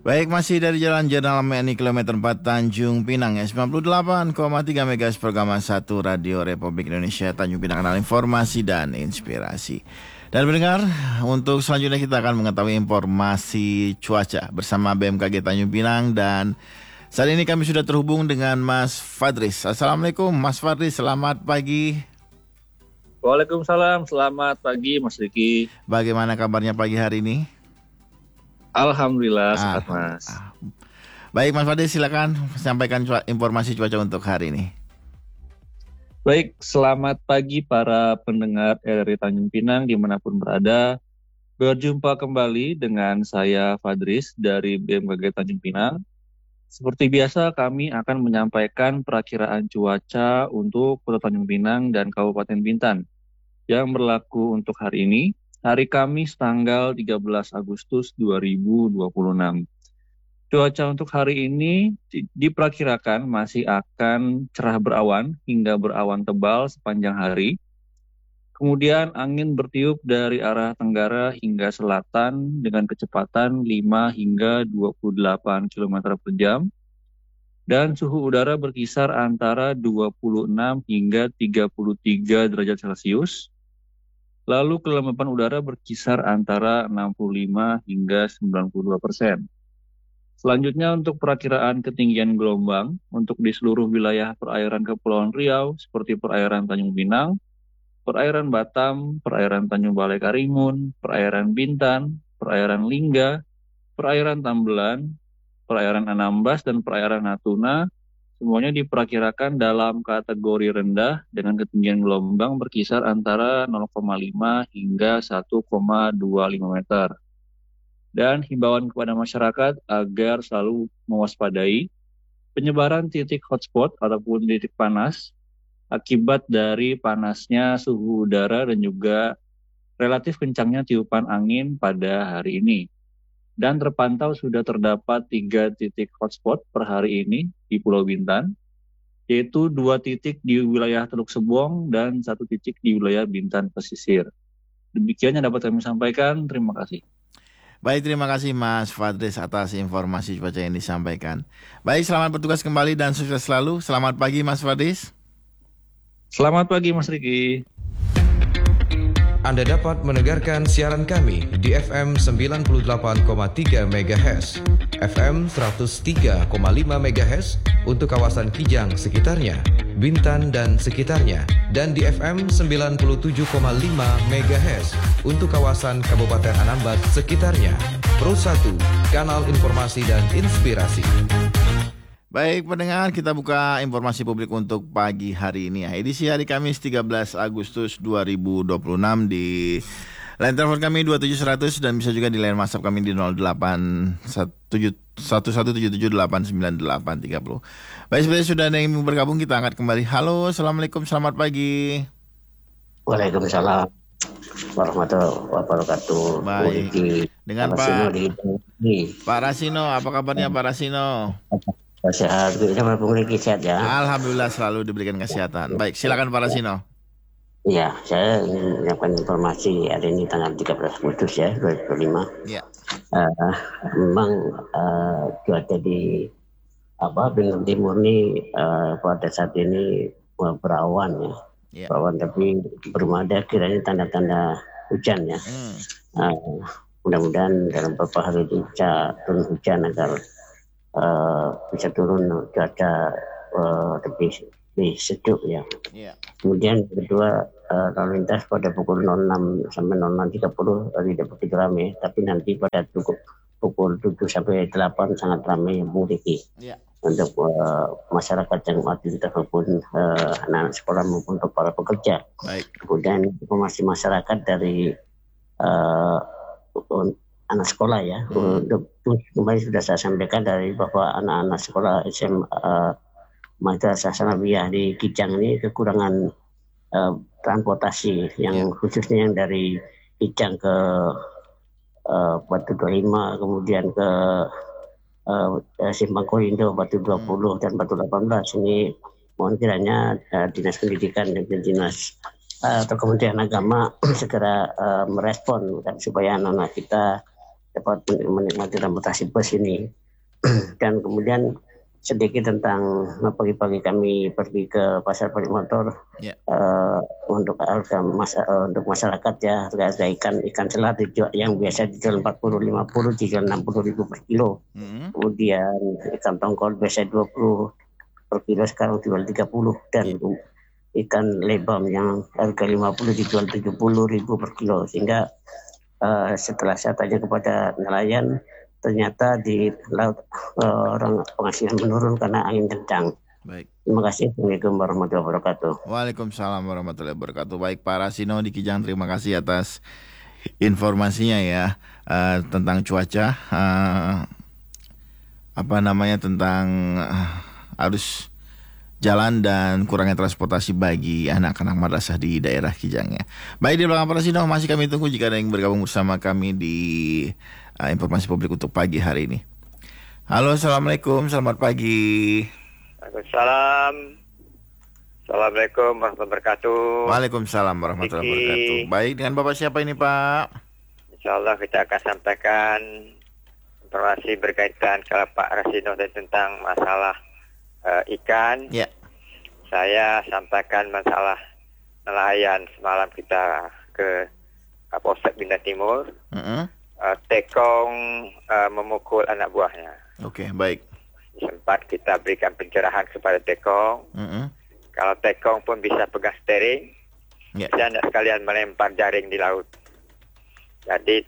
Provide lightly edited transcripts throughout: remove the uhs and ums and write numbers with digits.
Baik, masih dari Jalan Jenderal MNI kilometer 4 Tanjung Pinang ya, 98,3 MHz program 1 Radio Republik Indonesia Tanjung Pinang, kanal informasi dan inspirasi. Dan mendengar, untuk selanjutnya kita akan mengetahui informasi cuaca bersama BMKG Tanjung Pinang, dan saat ini kami sudah terhubung dengan Mas Fadris. Assalamualaikum Mas Fadris, selamat pagi. Waalaikumsalam, selamat pagi Mas Riki. Bagaimana kabarnya pagi hari ini? Alhamdulillah sehat Mas. Baik Mas Fadil, silakan sampaikan informasi cuaca untuk hari ini. Baik, selamat pagi para pendengar RRI Tanjung Pinang dimanapun berada. Berjumpa kembali dengan saya Fadris dari BMKG Tanjung Pinang. Seperti biasa kami akan menyampaikan perakiraan cuaca untuk Kota Tanjung Pinang dan Kabupaten Bintan yang berlaku untuk hari ini, hari Kamis tanggal 13 Agustus 2026. Cuaca untuk hari ini diperkirakan masih akan cerah berawan hingga berawan tebal sepanjang hari. Kemudian angin bertiup dari arah tenggara hingga selatan dengan kecepatan 5 hingga 28 km per jam. Dan suhu udara berkisar antara 26 hingga 33 derajat Celcius. Lalu kelembapan udara berkisar antara 65 hingga 92%. Selanjutnya untuk perakiraan ketinggian gelombang untuk di seluruh wilayah perairan Kepulauan Riau seperti perairan Tanjung Pinang, perairan Batam, perairan Tanjung Balai Karimun, perairan Bintan, perairan Lingga, perairan Tambelan, perairan Anambas, dan perairan Natuna, semuanya diperkirakan dalam kategori rendah dengan ketinggian gelombang berkisar antara 0,5 hingga 1,25 meter. Dan himbauan kepada masyarakat agar selalu mewaspadai penyebaran titik hotspot ataupun titik panas akibat dari panasnya suhu udara dan juga relatif kencangnya tiupan angin pada hari ini. Dan terpantau sudah terdapat 3 titik hotspot per hari ini di Pulau Bintan, yaitu 2 titik di wilayah Teluk Sebong dan 1 titik di wilayah Bintan Pesisir. Demikian yang dapat kami sampaikan, terima kasih. Baik, terima kasih Mas Fadris atas informasi cuaca yang disampaikan. Baik, selamat bertugas kembali dan sukses selalu. Selamat pagi Mas Fadris. Selamat pagi Mas Riki. Anda dapat mendengarkan siaran kami di FM 98,3 MHz, FM 103,5 MHz untuk kawasan Kijang sekitarnya, Bintan dan sekitarnya, dan di FM 97,5 MHz untuk kawasan Kabupaten Anambas sekitarnya. Pro 1, kanal informasi dan inspirasi. Baik pendengar, kita buka informasi publik untuk pagi hari ini ya. Edisi hari Kamis 13 Agustus 2026 di line telepon kami 27100 dan bisa juga di line WhatsApp kami di 081177898830. Baik, sebenarnya sudah ada yang bergabung, kita angkat kembali. Halo, assalamualaikum, selamat pagi. Waalaikumsalam warahmatullahi wabarakatuh. Baik, dengan Pak Rasino, apa kabarnya Pak Rasino? Sehat, sama Bung Riki sehat ya. Alhamdulillah selalu diberikan kesehatan. Baik, silakan Pak Rasino. Iya, saya ingin menyampaikan informasi hari ini tanggal 13 Agustus ya 2025. Iya. Memang cuaca di Bintang Timur ini pada saat ini berawan ya. Yeah. Berawan tapi belum ada kiranya tanda-tanda hujan ya. Mudah-mudahan dalam beberapa hari ini bisa turun hujan agar bisa turun cuaca lebih sejuk ya. Yeah. Kemudian kedua, lalu lintas pada pukul 06 sampai 06.30 tidak begitu ramai, tapi nanti pada pukul 7 sampai 8 sangat ramai Bung Riki. Yeah. Untuk masyarakat yang aktivitas maupun anak sekolah maupun para pekerja. Baik. Kemudian informasi masyarakat dari anak sekolah ya. Untuk kembali sudah saya sampaikan dari bahwa anak-anak sekolah Madrasah Sanawiyah di Kijang ini kekurangan transportasi yang khususnya yang dari Kijang ke Batu 25, kemudian ke Simpang Korindo, Batu 20 dan Batu 18. Ini mohon kiranya Dinas Pendidikan dan Dinas atau Kementerian Agama segera merespon dan supaya anak-anak kita dapat menikmati transportasi bus ini. Dan kemudian sedikit tentang pagi-pagi kami pergi ke pasar balik motor untuk untuk masyarakat ya, harga ikan selat yang biasa dijual 40-50 dijual 60.000 per kilo. Kemudian ikan tongkol biasa 20 per kilo sekarang dijual 30, dan ikan lebam yang harga 50 dijual 70.000 per kilo. Sehingga setelah saya tanya kepada nelayan, ternyata di laut orang penghasilan menurun karena angin kencang. Baik. Terima kasih. Assalamualaikum warahmatullahi wabarakatuh. Waalaikumsalam warahmatullahi wabarakatuh. Baik Pak Rasino di Kijang, terima kasih atas informasinya ya tentang cuaca, tentang arus jalan dan kurangnya transportasi bagi anak-anak madrasah di daerah Kijang ya. Baik, di belakang Pak Rasino masih kami tunggu jika ada yang bergabung bersama kami di informasi publik untuk pagi hari ini. Halo, assalamualaikum, selamat pagi. Waalaikumsalam. Assalamualaikum warahmatullahi wabarakatuh. Waalaikumsalam warahmatullahi wabarakatuh. Baik, dengan Bapak siapa ini Pak? Insyaallah kita akan sampaikan informasi berkaitan kalau Pak Rasino tentang masalah ikan. Ya. Saya sampaikan masalah nelayan. Semalam kita ke Kapolsek Bintang Timur. Tekong memukul anak buahnya. Oke, baik. Sempat kita berikan pencerahan kepada Tekong. Kalau Tekong pun bisa pegang steering, dia tidak sekalian melempar jaring di laut. Jadi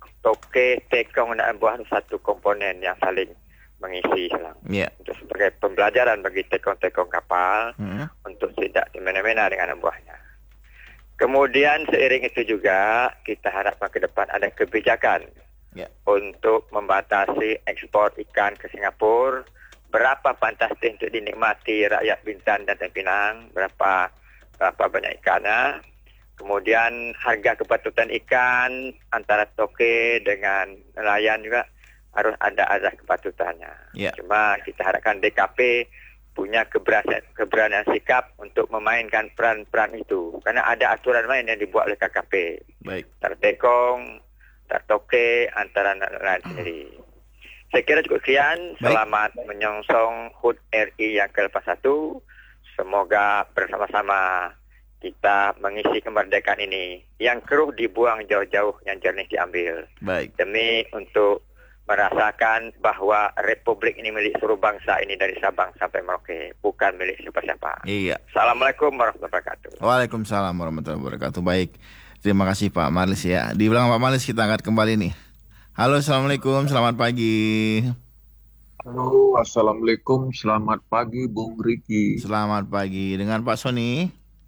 Tekong dan buah itu satu komponen yang saling mengisi. Itu sebagai pembelajaran bagi Tekong-Tekong kapal untuk tidak semena-mena dengan buahnya. Kemudian seiring itu juga kita harapkan ke depan ada kebijakan untuk membatasi ekspor ikan ke Singapura. Berapa fantastis untuk dinikmati rakyat Bintan dan Pinang, berapa banyak ikannya. Kemudian harga kepatutan ikan antara toke dengan nelayan juga harus ada azas kepatutannya. Cuma kita harapkan DKP punya keberanian sikap untuk memainkan peran-peran itu. Karena ada aturan main yang dibuat oleh KKP. Baik. Tertekong, tertoke, antara nelayan sendiri. Saya kira cukup sekian. Selamat menyongsong HUT RI yang ke-1. Semoga bersama-sama kita mengisi kemerdekaan ini. Yang keruh dibuang jauh-jauh, yang jernih diambil. Baik. Demi untuk merasakan bahwa Republik ini milik seluruh bangsa ini dari Sabang sampai Merauke, bukan milik siapa-siapa. Iya. Assalamualaikum warahmatullahi wabarakatuh. Waalaikumsalam warahmatullahi wabarakatuh. Baik, terima kasih Pak Marlis ya. Di belakang Pak Marlis kita angkat kembali nih. Halo, assalamualaikum, selamat pagi. Halo, assalamualaikum, selamat pagi Bung Riki. Selamat pagi, dengan Pak Sony.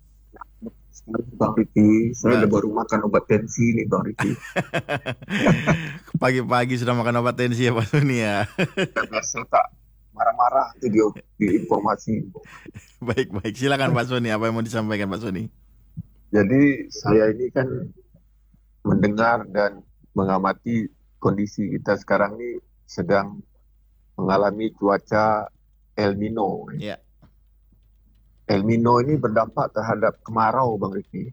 Bang Riki, saya udah baru makan obat tensi nih Bang Riki. Pagi-pagi sudah makan obat tensi ya Pak Sony ya. Biasa tak marah-marah itu di informasi. Baik, silakan Pak Sony, apa yang mau disampaikan Pak Sony? Jadi saya ini kan mendengar dan mengamati kondisi kita sekarang ini sedang mengalami cuaca El Nino. Ya. El Nino ini berdampak terhadap kemarau, Bang Riki.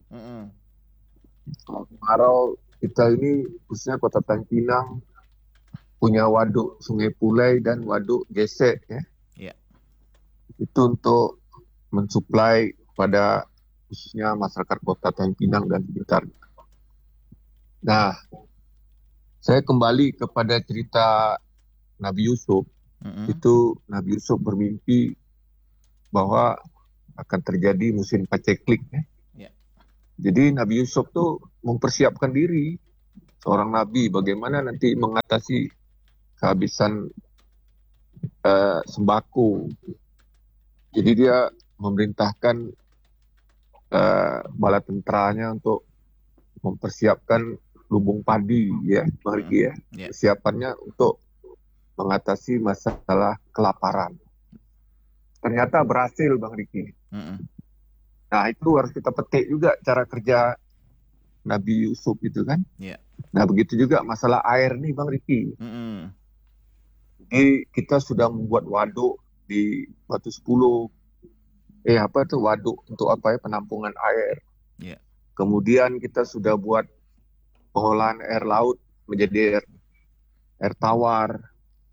Kemarau kita ini, khususnya Kota Tanjung Pinang, punya waduk Sungai Pulai dan waduk Gesek. Ya. Itu untuk mensuplai pada khususnya masyarakat Kota Tanjung Pinang dan sekitar. Nah, saya kembali kepada cerita Nabi Yusuf. Itu Nabi Yusuf bermimpi bahwa akan terjadi musim paceklik. Jadi Nabi Yusuf tuh mempersiapkan diri seorang nabi bagaimana nanti mengatasi kehabisan sembako. Jadi dia memerintahkan bala tenteranya untuk mempersiapkan lubung padi ya, Bang Riki ya. Persiapannya untuk mengatasi masalah kelaparan. Ternyata berhasil Bang Riki. Nah itu harus kita petik juga cara kerja Nabi Yusuf itu kan. Nah begitu juga masalah air nih Bang Riki. Jadi kita sudah membuat waduk di Batu 10. Waduk untuk penampungan air. Kemudian kita sudah buat pengolahan air laut menjadi air tawar.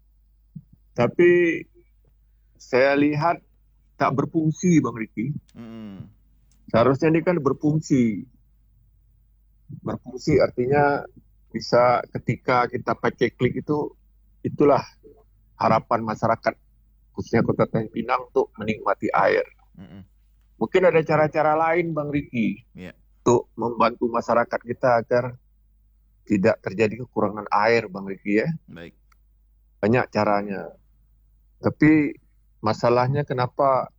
Tapi saya lihat tak berfungsi, Bang Riki. Seharusnya ini kan berfungsi. Berfungsi artinya bisa ketika kita pakai klik itu, itulah harapan masyarakat, khususnya Kota Tanjung Pinang, untuk menikmati air. Mungkin ada cara-cara lain, Bang Riki, untuk membantu masyarakat kita agar tidak terjadi kekurangan air, Bang Riki ya. Baik. Banyak caranya. Tapi masalahnya kenapa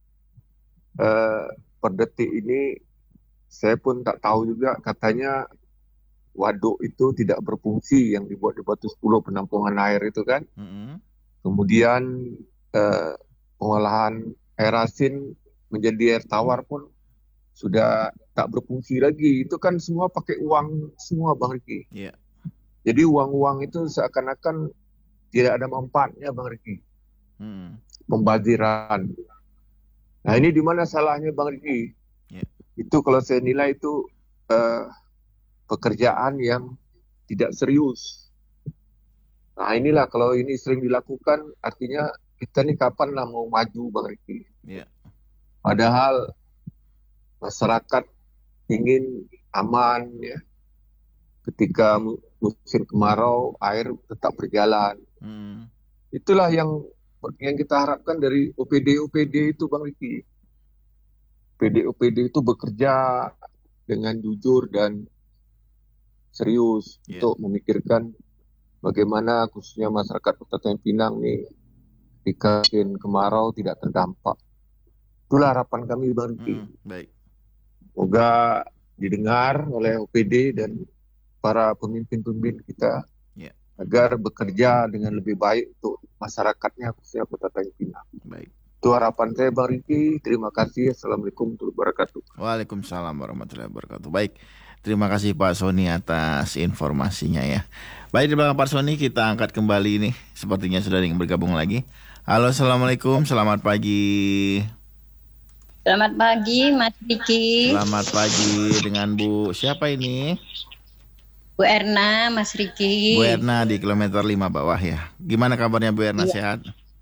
per detik ini saya pun tak tahu juga, katanya waduk itu tidak berfungsi yang dibuat di Batu 10 penampungan air itu kan. Kemudian pengolahan air asin menjadi air tawar pun sudah tak berfungsi lagi. Itu kan semua pakai uang semua, Bang Riki. Jadi uang-uang itu seakan-akan tidak ada manfaatnya, Bang Riki. Pembaziran. Nah, ini di mana salahnya, Bang Riki? Itu kalau saya nilai itu pekerjaan yang tidak serius. Nah, inilah kalau ini sering dilakukan, artinya kita nih kapan lah mau maju, Bang Riki? Padahal masyarakat ingin aman ya. Ketika musim kemarau, air tetap berjalan. Itulah yang kita harapkan dari OPD itu, Bang Riki. OPD itu bekerja dengan jujur dan serius untuk memikirkan bagaimana khususnya masyarakat Kota Tanjung Pinang nih ketika kemarau tidak terdampak. Itulah harapan kami, Bang Riki. Baik. Semoga didengar oleh OPD dan para pemimpin-pemimpin kita agar bekerja dengan lebih baik untuk masyarakatnya khususnya Kota Tanjung Pinang. Baik. Itu harapan saya, Bang Riki. Terima kasih. Assalamualaikum warahmatullahi wabarakatuh. Waalaikumsalam warahmatullahi wabarakatuh. Baik, terima kasih Pak Sony atas informasinya ya. Baik, di belakang Pak Sony kita angkat kembali ini. Sepertinya sudah ingin bergabung lagi. Halo, assalamualaikum, selamat pagi. Selamat pagi, Mas Riki. Selamat pagi dengan Bu siapa ini? Bu Erna, Mas Riki. Bu Erna di kilometer 5 bawah ya. Gimana kabarnya Bu Erna, sehat?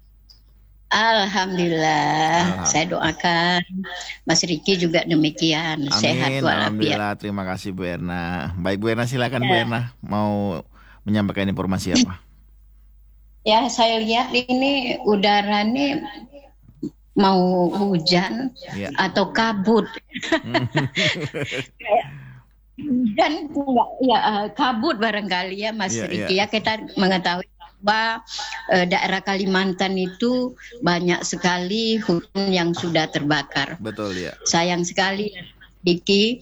Alhamdulillah. Saya doakan Mas Riki juga demikian. Amin, Sehat walafiat. alhamdulillah. Terima kasih Bu Erna. Baik Bu Erna, silakan Bu Erna. Mau menyampaikan informasi apa? Ya, saya lihat ini udara ini mau hujan atau kabut. Dan enggak ya kabut barangkali ya Mas Riki ya. Kita mengetahui bahwa daerah Kalimantan itu banyak sekali hutan yang sudah terbakar. Betul ya. Sayang sekali Riki,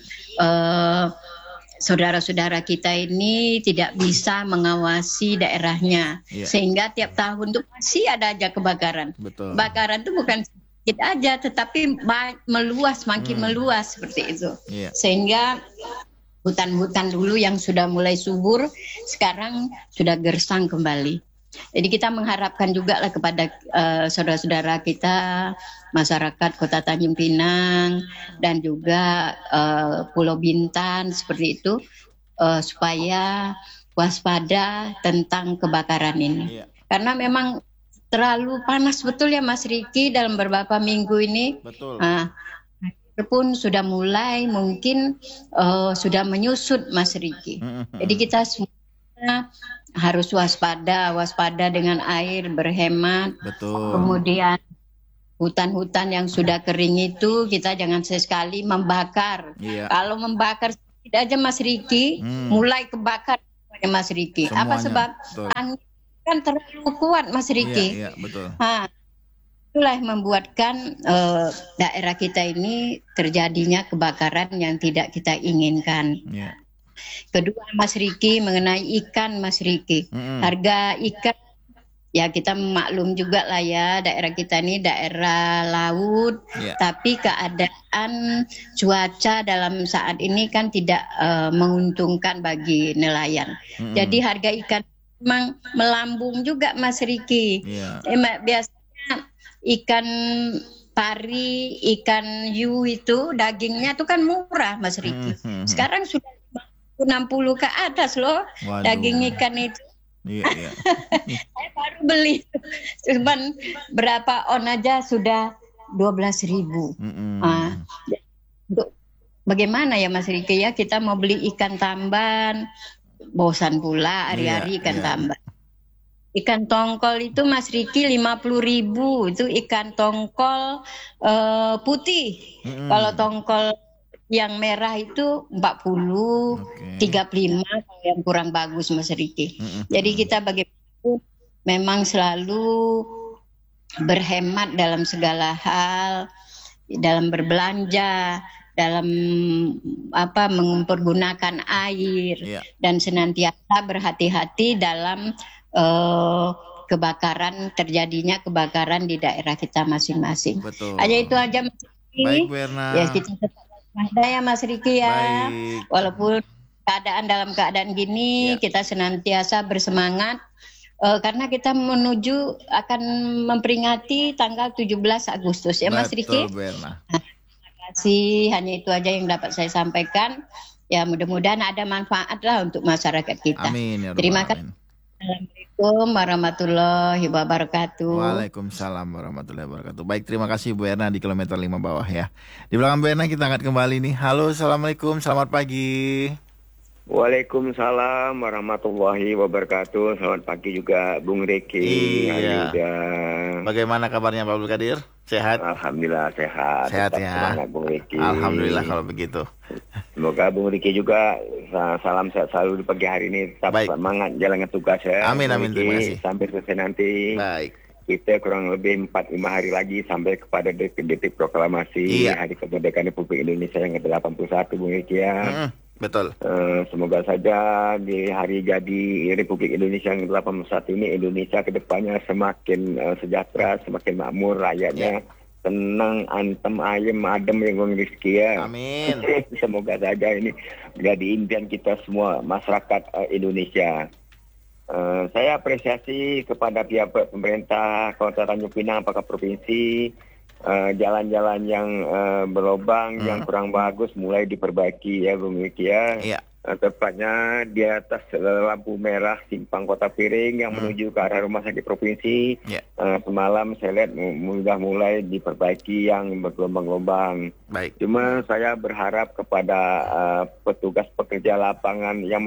saudara-saudara kita ini tidak bisa mengawasi daerahnya, sehingga tiap tahun tuh masih ada aja kebakaran. Betul. Kebakaran itu bukan sedikit aja, tetapi meluas, makin meluas seperti itu. Sehingga hutan-hutan dulu yang sudah mulai subur sekarang sudah gersang kembali. Jadi kita mengharapkan juga lah kepada saudara-saudara kita, masyarakat Kota Tanjung Pinang dan juga Pulau Bintan seperti itu, supaya waspada tentang kebakaran ini. Karena memang terlalu panas betul ya Mas Riki dalam beberapa minggu ini. Betul. Pun sudah mulai mungkin sudah menyusut Mas Riki. Jadi kita semua harus waspada dengan air, berhemat. Betul. Kemudian hutan-hutan yang sudah kering itu kita jangan sesekali membakar. Kalau membakar tidak aja Mas Riki, mulai kebakar Mas Riki. Semuanya. Apa sebab? Angin kan terlalu kuat Mas Riki. Iya, betul. Itulah yang membuatkan daerah kita ini terjadinya kebakaran yang tidak kita inginkan. Kedua Mas Riki, mengenai ikan Mas Riki, harga ikan ya kita maklum juga lah ya, daerah kita ini daerah laut, tapi keadaan cuaca dalam saat ini kan tidak menguntungkan bagi nelayan. Jadi harga ikan memang melambung juga Mas Riki. Biasanya ikan pari, ikan hiu itu dagingnya tuh kan murah Mas Riki. Sekarang sudah 60 ke atas loh. Waduh. Daging ikan itu. Iya. Saya baru beli, cuman berapa on aja sudah 12.000. Untuk bagaimana ya Mas Riki ya, kita mau beli ikan tamban, bosan pula hari-hari ikan tamban. Ikan tongkol itu Mas Riki 50.000, itu ikan tongkol putih. Kalau tongkol yang merah itu 40, 35 kalau yang kurang bagus Mas Riki. Jadi kita bagaimana memang selalu berhemat dalam segala hal, dalam berbelanja, dalam mempergunakan air, dan senantiasa berhati-hati dalam terjadinya kebakaran di daerah kita masing-masing. Betul. Aja itu aja Mas Riki. Baik, Bu Erna. Ya kita tetap waspada ya Mas Riki ya. Baik. Walaupun dalam keadaan gini kita senantiasa bersemangat karena kita menuju akan memperingati tanggal 17 Agustus ya Mas Riki. Betul, Bu Erna. Terima kasih, hanya itu aja yang dapat saya sampaikan. Ya mudah-mudahan ada manfaat lah untuk masyarakat kita. Amin ya Rabbal Terima kasih. Alamin. Assalamualaikum warahmatullahi wabarakatuh. Waalaikumsalam warahmatullahi wabarakatuh. Baik, terima kasih Bu Erna di kilometer 5 bawah ya. Di belakang Bu Erna kita angkat kembali nih. Halo, assalamualaikum, selamat pagi. Waalaikumsalam warahmatullahi wabarakatuh. Selamat pagi juga Bung Riki. Iya. Bagaimana kabarnya Pak Abdul Qadir? Sehat? Alhamdulillah sehat. Sehat tetap ya. Semangat Bung Riki. Alhamdulillah kalau begitu. Semoga Bung Riki juga salam sehat selalu di pagi hari ini. Tetap semangat jalankan tugas ya. Amin, terima kasih. Sampai selesai nanti. Baik. Kita kurang lebih 4-5 hari lagi sampai kepada detik proklamasi Hari Kemerdekaan Republik Indonesia yang ke-81 Bung Riki ya. Betul. Semoga saja di hari jadi Republik Indonesia yang ke-81 ini Indonesia kedepannya semakin sejahtera, semakin makmur, rakyatnya tenang, antem, ayem, adem, yang rezeki ya. Amin. Semoga saja ini menjadi impian kita semua masyarakat Indonesia. Saya apresiasi kepada pihak pemerintah Kota Tanjung Pinang, apakah provinsi, jalan-jalan yang berlobang, yang kurang bagus mulai diperbaiki ya Bung Wiki ya. Tepatnya di atas lampu merah simpang Kota Piring yang menuju ke arah rumah sakit provinsi. Semalam saya lihat sudah mulai diperbaiki yang bergelombang-gelombang. Cuma saya berharap kepada petugas pekerja lapangan yang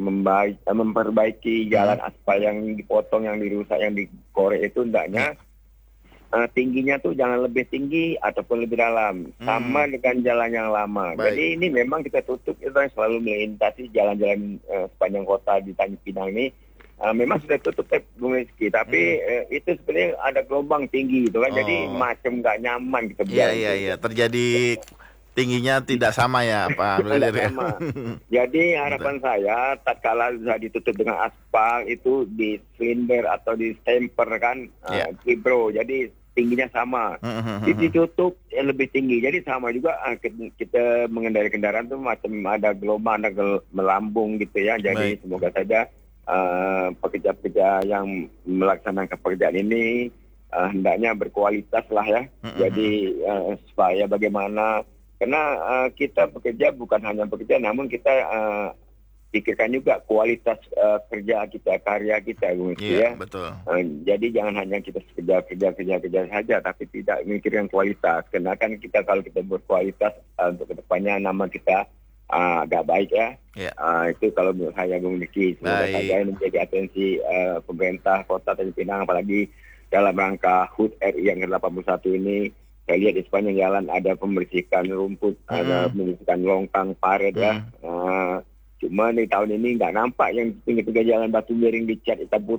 memperbaiki jalan aspal yang dipotong, yang dirusak, yang dikorek itu hendaknya tingginya tuh jangan lebih tinggi ataupun lebih dalam, sama dengan jalan yang lama. Jadi ini memang kita tutup, kita selalu melintasi jalan-jalan sepanjang kota di Tanjung Pinang ini. Memang sudah tutup Bung Rizky, tapi itu sebenarnya ada gelombang tinggi gitu kan, jadi macam nggak nyaman kita berjalan. Iya, terjadi tingginya tidak sama ya Pak. Tidak sama. Jadi harapan saya tatkala sudah ditutup dengan aspal itu di silinder atau di stemper kan, fibro, jadi tingginya sama. Ditutup yang lebih tinggi, jadi sama juga kita mengendarai kendaraan tuh macam ada gelombang, ada melambung gitu ya. Jadi semoga saja pekerja-pekerja yang melaksanakan pekerjaan ini hendaknya berkualitas lah ya. Jadi supaya bagaimana, karena kita bekerja bukan hanya bekerja, namun kita pikirkan juga kualitas kerja kita, karya kita, ya. Betul. Jadi jangan hanya kita kerja saja, tapi tidak memikirkan kualitas. Karena kan kita kalau kita berkualitas untuk kedepannya nama kita agak baik ya. Itu kalau menurut saya Bung Niki. Semoga saja ini menjadi atensi pemerintah Kota Tanjung Pinang, apalagi dalam rangka HUT RI yang ke-81 ini. Saya lihat di sepanjang jalan ada pembersihan rumput, ada pembersihan longkang, paret ya. Cuma di tahun ini nggak nampak yang pinggir-pinggir jalan batu miring dicat hitam putih.